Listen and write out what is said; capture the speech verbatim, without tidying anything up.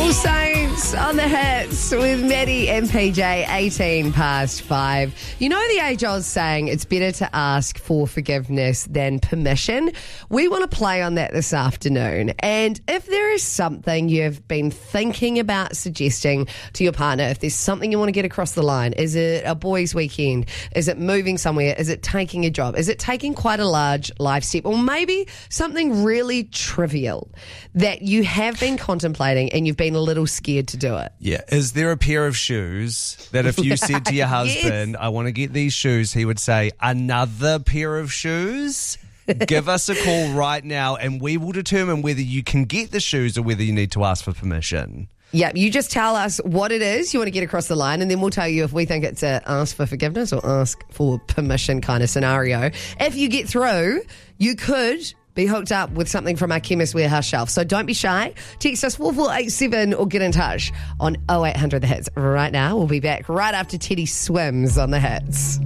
All Saints on the hits with Maddie and P J, eighteen past five. You know the age-old saying, it's better to ask for forgiveness than permission? We want to play on that this afternoon. And if there is something you've been thinking about suggesting to your partner, if there's something you want to get across the line, is it a boys' weekend? Is it moving somewhere? Is it taking a job? Is it taking quite a large life step? Or maybe something really trivial that you have been contemplating and you've been a little scared to do it. Yeah. Is there a pair of shoes that if you said to your husband, yes, I want to get these shoes, he would say, another pair of shoes? Give us a call right now and we will determine whether you can get the shoes or whether you need to ask for permission. Yeah, you just tell us what it is you want to get across the line, and then we'll tell you if we think it's a ask for forgiveness or ask for permission kind of scenario. If you get through, you could be hooked up with something from our Chemist Warehouse shelf. So don't be shy. Text us four four eight seven or get in touch on oh eight hundred The Hits. Right now, we'll be back right after Teddy Swims on The Hits.